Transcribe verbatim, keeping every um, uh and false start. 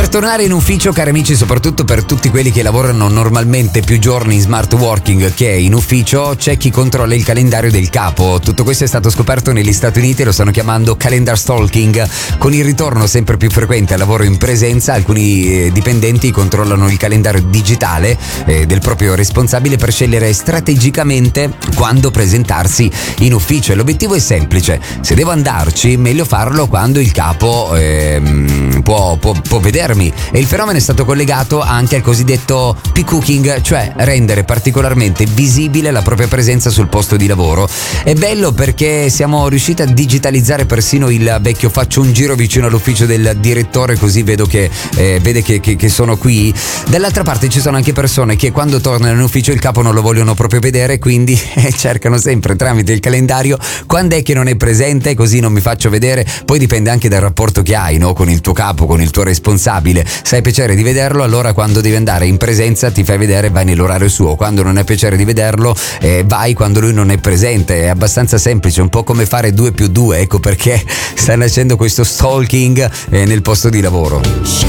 Per tornare in ufficio, cari amici, soprattutto per tutti quelli che lavorano normalmente più giorni in smart working che in ufficio, c'è chi controlla il calendario del capo. Tutto questo è stato scoperto negli Stati Uniti e lo stanno chiamando calendar stalking. Con il ritorno sempre più frequente al lavoro in presenza, alcuni eh, dipendenti controllano il calendario digitale eh, del proprio responsabile per scegliere strategicamente quando presentarsi in ufficio. E l'obiettivo è semplice: se devo andarci, meglio farlo quando il capo eh, può, può, può vedermi. E il fenomeno è stato collegato anche al cosiddetto P-cooking, cioè rendere particolarmente visibile la propria presenza sul posto di lavoro. È bello perché siamo riusciti a digitalizzare persino il vecchio faccio un giro vicino all'ufficio del direttore, così vedo che eh, vede che, che, che sono qui. Dall'altra parte ci sono anche persone che quando tornano in ufficio il capo non lo vogliono proprio vedere, quindi eh, cercano sempre tramite il calendario quando è che non è presente, così non mi faccio vedere. Poi dipende anche dal rapporto che hai, no? Con il tuo capo, con il tuo responsabile. Se hai piacere di vederlo, allora quando devi andare in presenza ti fai vedere, vai nell'orario suo. Quando non hai piacere di vederlo, eh, vai quando lui non è presente. È abbastanza semplice, un po' come fare due più due. Ecco perché sta nascendo questo stalking eh, nel posto di lavoro.